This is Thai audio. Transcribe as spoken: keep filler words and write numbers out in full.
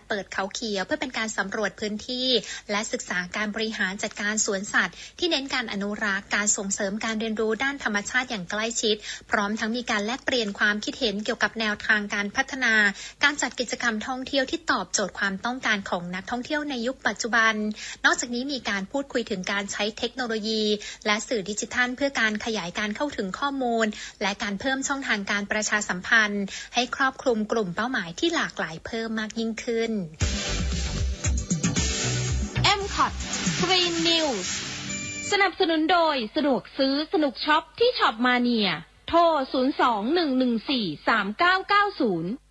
เปิดเขาเขียวเพื่อเป็นการสำรวจพื้นที่และศึกษาการบริหารจัดการสวนสัตว์ที่เน้นการอนุรักษ์การส่งเสริมการเรียนรู้ด้านธรรมชาติอย่างใกล้ชิดพร้อมทั้งมีการแลกเปลี่ยนความคิดเห็นเกี่ยวกับแนวทางการพัฒนาการจัดกิจกรรมท่องเที่ยวที่ตอบโจทย์ความต้องการของนักท่องเที่ยวในยุคปัจจุบันนอกจากนี้มีการพูดคุยถึงการใช้เทคโนโลยีและสื่อดิจิทัลเพื่อการขยายการเข้าถึงข้อมูลและการเพิ่มช่องทางการประชาสัมพันธ์ให้ครอบคลุมกลุ่มเป้าหมายที่หลากหลายเพิ่มมากยิ่งขึ้นเอ็ม คอท Green News สนับสนุนโดยสะดวกซื้อสนุกช็อปที่ช็อปมาเนียโทรศูนย์ สอง หนึ่ง หนึ่ง สี่ สาม เก้า เก้า ศูนย์